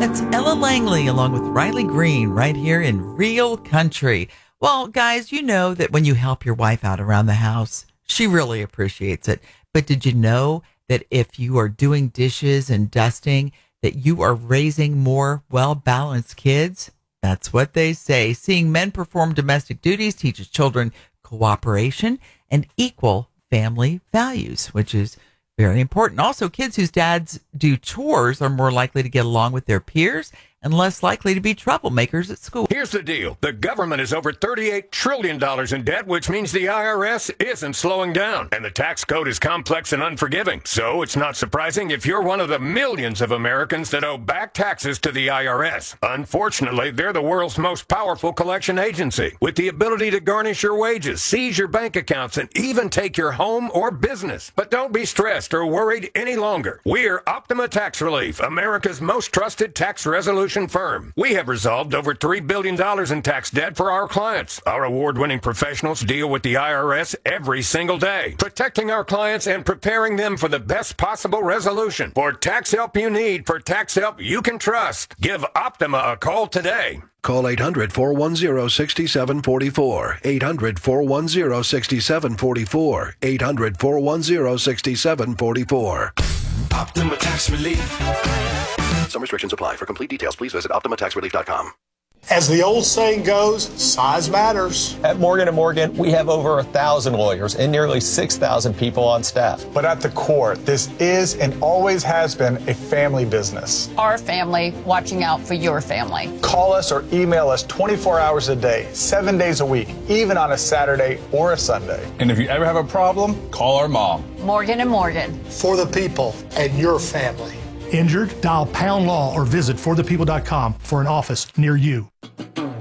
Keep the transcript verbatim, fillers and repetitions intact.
That's Ella Langley along with Riley Green right here in Real Country. Well, guys, you know that when you help your wife out around the house, she really appreciates it. But did you know that if you are doing dishes and dusting, that you are raising more well-balanced kids? That's what they say. Seeing men perform domestic duties teaches children cooperation and equal family values, which is very important. Also, kids whose dads do chores are more likely to get along with their peers and less likely to be troublemakers at school. Here's the deal. The government is over thirty-eight trillion dollars in debt, which means the I R S isn't slowing down. And the tax code is complex and unforgiving. So it's not surprising if you're one of the millions of Americans that owe back taxes to the I R S. Unfortunately, they're the world's most powerful collection agency, with the ability to garnish your wages, seize your bank accounts, and even take your home or business. But don't be stressed or worried any longer. We're Optima Tax Relief, America's most trusted tax resolution firm. We have resolved over three billion dollars in tax debt for our clients. Our award-winning professionals deal with the I R S every single day, protecting our clients and preparing them for the best possible resolution. For tax help you need, for tax help you can trust, give Optima a call today. Call eight hundred, four one zero, six seven four four. eight hundred, four one zero, six seven four four. eight hundred, four one zero, six seven four four. Optima Tax Relief. Some restrictions apply. For complete details, please visit optima tax relief dot com. As the old saying goes, size matters. At Morgan and Morgan, we have over a thousand lawyers and nearly six thousand people on staff. But at the core, this is and always has been a family business. Our family watching out for your family. Call us or email us twenty-four hours a day, seven days a week, even on a Saturday or a Sunday. And if you ever have a problem, call our mom. Morgan and Morgan. For the people and your family. Injured? Dial Pound Law or visit for the people dot com for an office near you.